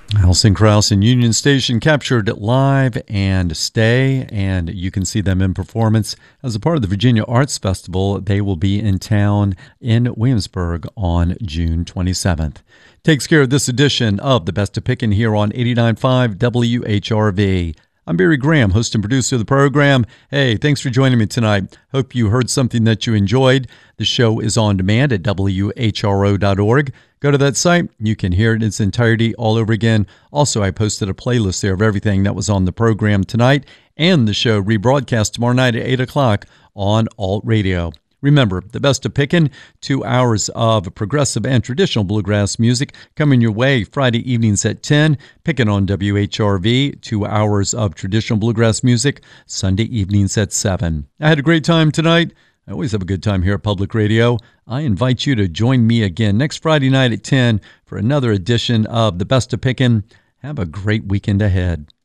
Alison Krauss and Union Station captured live and stay, and you can see them in performance as a part of the Virginia Arts Festival. They will be in town in Williamsburg on June 27th. Takes care of this edition of The Best of Pickin' here on 89.5 WHRV. I'm Barry Graham, host and producer of the program. Hey, thanks for joining me tonight. Hope you heard something that you enjoyed. The show is on demand at WHRO.org. Go to that site. You can hear it in its entirety all over again. Also, I posted a playlist there of everything that was on the program tonight, and the show rebroadcast tomorrow night at 8 o'clock on Alt Radio. Remember, The Best of Pickin', 2 hours of progressive and traditional bluegrass music coming your way Friday evenings at 10. Pickin' on WHRV, 2 hours of traditional bluegrass music Sunday evenings at 7. I had a great time tonight. I always have a good time here at Public Radio. I invite you to join me again next Friday night at 10 for another edition of The Best of Pickin'. Have a great weekend ahead.